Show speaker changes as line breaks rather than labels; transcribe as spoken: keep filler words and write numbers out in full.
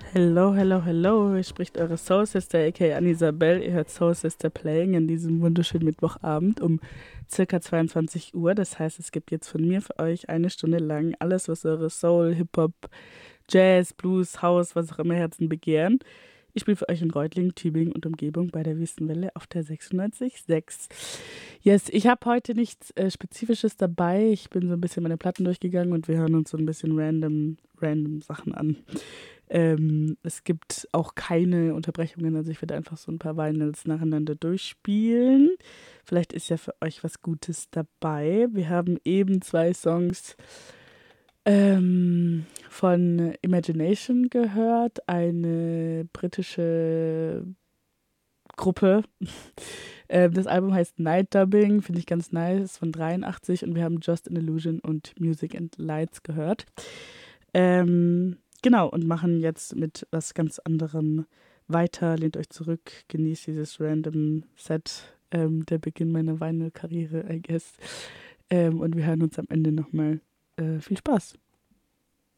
Hello, hello, hello. Hier spricht eure Soul Sister, aka Anne-Isabel. Ihr hört Soul Sister Playing an diesem wunderschönen Mittwochabend um circa zweiundzwanzig Uhr. Das heißt, es gibt jetzt von mir für euch eine Stunde lang alles, was eure Soul, Hip-Hop, Jazz, Blues, House, was auch immer Herzen begehren. Ich spiele für euch in Reutlingen, Tübingen und Umgebung bei der Wüstenwelle auf der sechsundneunzig Komma sechs. Yes, ich habe heute nichts äh, Spezifisches dabei. Ich bin so ein bisschen meine Platten durchgegangen und wir hören uns so ein bisschen random, random Sachen an. Ähm, es gibt auch keine Unterbrechungen, also ich werde einfach so ein paar Vinyls nacheinander durchspielen. Vielleicht ist ja für euch was Gutes dabei. Wir haben eben zwei Songs ähm, von Imagination gehört, eine britische Gruppe. Ähm, das Album heißt Night Dubbing, finde ich ganz nice, ist von dreiundachtzig und wir haben Just an Illusion und Music and Lights gehört. Ähm, genau, und machen jetzt mit was ganz anderem weiter. Lehnt euch zurück, genießt dieses random Set, ähm, der Beginn meiner Vinyl-Karriere, I guess. Ähm, und wir hören uns am Ende nochmal. Äh, viel Spaß!